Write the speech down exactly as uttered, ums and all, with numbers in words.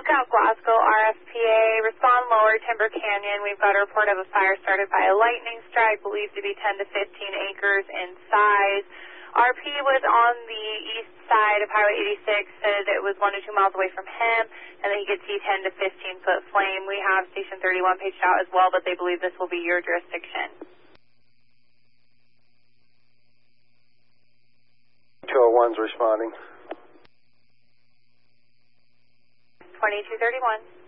Lookout Glasgow, R F P A, respond lower Timber Canyon. We've got a report of a fire started by a lightning strike, believed to be ten to fifteen acres in size. R P was on the east side of Highway eighty-six, said it was one to two miles away from him, and that he could see ten to fifteen foot flame. We have Station thirty-one paged out as well, but they believe this will be your jurisdiction. two oh one's responding. twenty-two thirty-one.